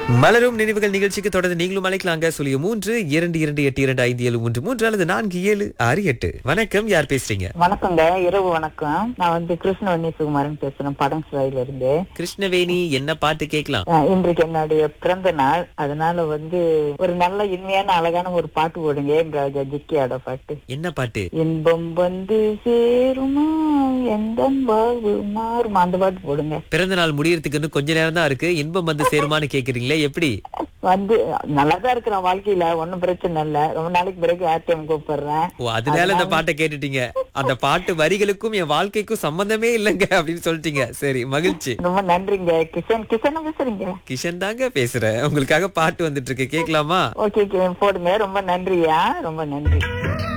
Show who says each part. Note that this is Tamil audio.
Speaker 1: மலரும் நினைவுகள் நிகழ்ச்சிக்கு தொடர்ந்து நீங்களும் அழைக்கலாங்க. 03 22 8 2 5 7 3 அல்லது 47 6 8. வணக்கம், யார் பேசுறீங்க?
Speaker 2: வணக்கங்க, இரவு வணக்கம். நான் கிருஷ்ணவண்ணி சுகுமாரன் பேசுறேன், படம் சிவாயில இருந்து.
Speaker 1: கிருஷ்ணவேணி, என்ன பாட்டு கேட்கலாம்?
Speaker 2: இன்றைக்கு என்னுடைய பிறந்த நாள். அதனால ஒரு நல்ல இனிமையான அழகான ஒரு பாட்டு போடுங்க. எங்க ஜிக்கியோட பாட்டு.
Speaker 1: என்ன பாட்டு?
Speaker 2: இன்பம் சேருமா எந்த வாழ்வு மாறுமா, அந்த பாட்டு போடுங்க.
Speaker 1: பிறந்த நாள் முடியறதுக்கு இன்னும் கொஞ்ச நேரம் தான் இருக்கு. இன்பம் சேருமான்னு கேக்குறீங்களே, எப்படி?
Speaker 2: நல்லாதான் இருக்கிறேன் வாழ்க்கையில, ஒன்னும் பிரச்சனை இல்ல. ரொம்ப நாளைக்கு பிறகு ஆர்டிஎம் கூப்பிடுறேன்.
Speaker 1: ஓ, அதனால இந்த பாட்டை கேட்டுட்டீங்க. அந்த பாட்டு வரிகளுக்கும் என் வாழ்க்கைக்கும் சம்பந்தமே இல்லைங்க அப்படின்னு சொல்லிட்டீங்க. சரி, மகிழ்ச்சி.
Speaker 2: ரொம்ப நன்றிங்க. கிஷன் பேசுறீங்க?
Speaker 1: கிஷன் தாங்க பேசுறேன். உங்களுக்காக பாட்டு வந்துட்டு இருக்கு, கேட்கலாமா?
Speaker 2: ஓகே, போடுங்க. ரொம்ப நன்றியா, ரொம்ப நன்றி.